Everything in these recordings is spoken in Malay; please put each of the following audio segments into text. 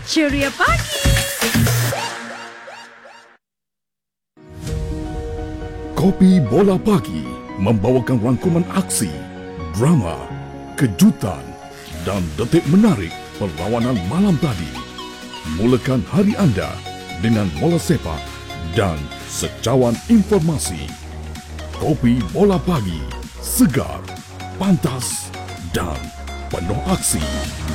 Ceria Pagi. Kopi Bola Pagi membawakan rangkuman aksi, drama, kejutan dan detik menarik perlawanan malam tadi. Mulakan hari anda dengan bola sepak dan secawan informasi. Kopi Bola Pagi, segar, pantas dan penuh aksi.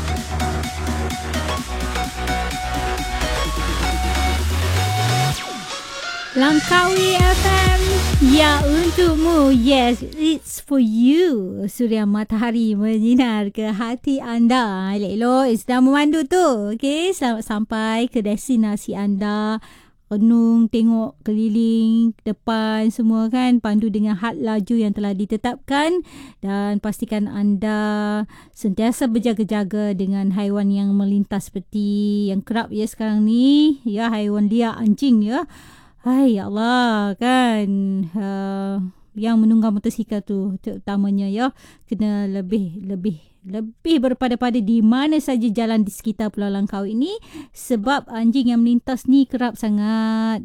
Langkawi FM, ya untukmu. Yes, it's for you. Suria matahari menyinar ke hati anda. Elok-elok sedang memandu tu. Okey, selamat sampai ke destinasi anda. Renung, tengok keliling, depan semua kan. Pandu dengan had laju yang telah ditetapkan. Dan pastikan anda sentiasa berjaga-jaga dengan haiwan yang melintas seperti yang kerap ya sekarang ni. Ya, haiwan liar, anjing ya. Hai, ya Allah kan. Yang menunggang motosikal tu terutamanya ya. Kena lebih berpada-pada di mana saja jalan di sekitar Pulau Langkawi ini. Sebab anjing yang melintas ni kerap sangat.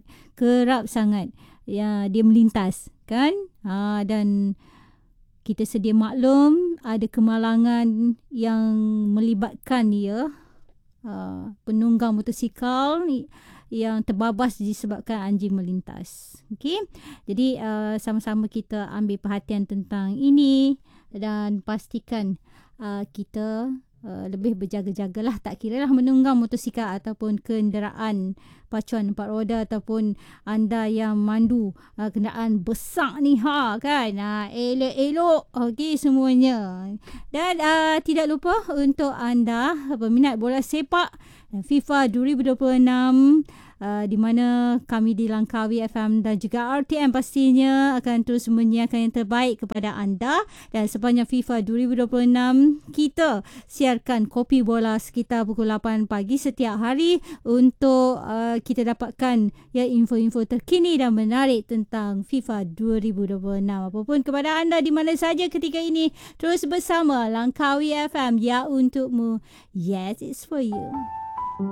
Ya, dia melintas kan. Dan kita sedia maklum ada kemalangan yang melibatkan ya. Penunggang motosikal ni yang terbabas disebabkan anjing melintas. Okey. Jadi sama-sama kita ambil perhatian tentang ini dan pastikan kita lebih berjaga-jagalah, tak kiralah menunggang motosikal ataupun kenderaan pacuan 4 roda ataupun anda yang mandu kenderaan besar ni kan. Elok-elok okey semuanya. Dan tidak lupa untuk anda peminat bola sepak FIFA 2026 di mana kami di Langkawi FM dan juga RTM pastinya akan terus menyiarkan yang terbaik kepada anda. Dan sepanjang FIFA 2026 kita siarkan Kopi Bola sekitar pukul 8 pagi setiap hari untuk kita dapatkan ya info-info terkini dan menarik tentang FIFA 2026. Apapun kepada anda di mana saja ketika ini, terus bersama Langkawi FM, ya untukmu. Yes, it's for you.